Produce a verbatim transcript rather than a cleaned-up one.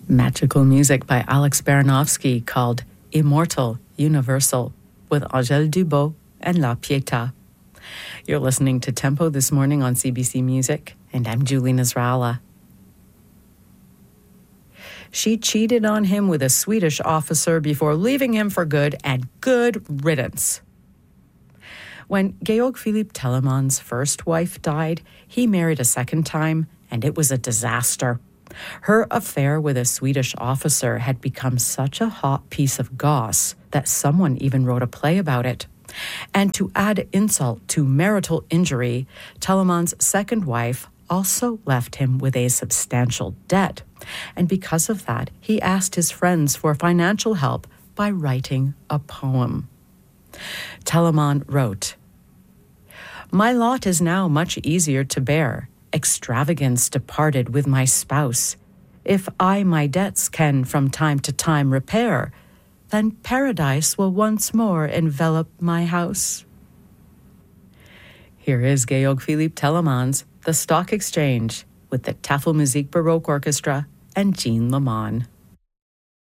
Magical music by Alex Baranovsky called Immortal Universal with Angèle Dubot and La Pietà. You're listening to Tempo this morning on C B C Music, and I'm Julie Nasrallah. She cheated on him with a Swedish officer before leaving him for good, and good riddance. When Georg Philipp Telemann's first wife died, he married a second time, and it was a disaster. Her affair with a Swedish officer had become such a hot piece of goss that someone even wrote a play about it. And to add insult to marital injury, Telemann's second wife also left him with a substantial debt. And because of that, he asked his friends for financial help by writing a poem. Telemann wrote, "My lot is now much easier to bear. Extravagance departed with my spouse. If I my debts can from time to time repair, then paradise will once more envelop my house." Here is Georg Philipp Telemann's The Stock Exchange with the Tafelmusik Baroque Orchestra and Jean Lamont.